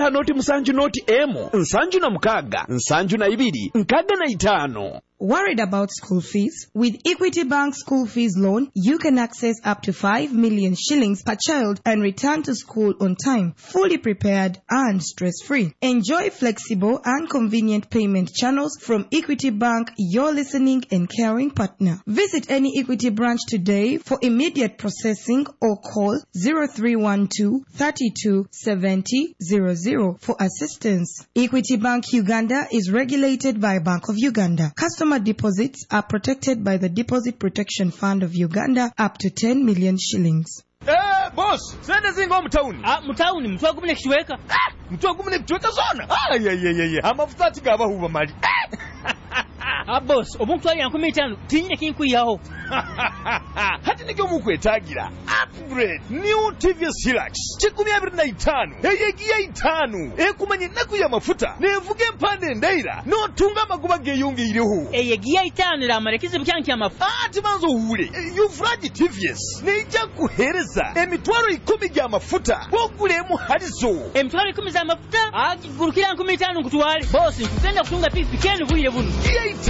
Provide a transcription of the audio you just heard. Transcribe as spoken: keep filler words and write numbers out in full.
Uganda noti musanju noti emu, nsanju na mukaga, nsanju na ibiri, nkaga na itano. Worried about school fees? With Equity Bank School Fees Loan, you can access up to five million shillings per child and return to school on time, fully prepared and stress-free. Enjoy flexible and convenient payment channels from Equity Bank, your listening and caring partner. Visit any Equity branch today for immediate processing or call zero three one two, three two seven zero zero zero for assistance. Equity Bank Uganda is regulated by Bank of Uganda. Customer deposits are protected by the Deposit Protection Fund of Uganda up to ten million shillings. Eh, boss, sende zingo mtauni. Ah, mtauni, mtu agumune kichweka. Ah, mtu agumune kichweka zona. Ah, ye ye ye ye. Amafuta tigaba huba mali. Ah, boss, obuntu ali yankumi tano. Tinyine kinkuyaho. Hati nikyo mukwetagira. Upgrade new T V S Hilux. Chikumi abiri na itano. Eyegiya itano. Ekumanye naku ya mafuta. Nevuge mpande ndaira. No tunga maguba geyungi iliho. Eyegiya itano la marekizi byanki ya mafuta. Ah, timanzo uhure. Yufraji T V S. Neija kuhereza. Emitwaro ikumi ya mafuta. Wogulemu halizo. Emitwaro ikumi za mafuta? Ah, gurukira yankumi tano kutwale. Boss, nkugenda kutunga pipi kenu buye bunu.